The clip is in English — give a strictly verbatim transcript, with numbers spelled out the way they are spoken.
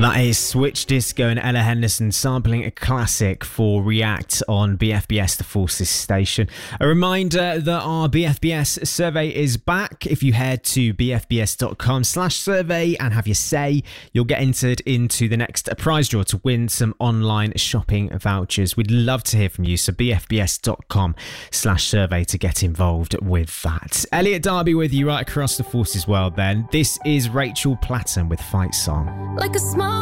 That is Switch Disco and Ella Henderson sampling a classic for React on B F B S The Forces station. A reminder that our B F B S survey is back. If you head to bfbs.com slash survey and have your say, you'll get entered into the next prize draw to win some online shopping vouchers. We'd love to hear from you, so bfbs.com slash survey to get involved with that. Elliot Darby with you right across the Forces world then. This is Rachel Platten with Fight Song. Like a small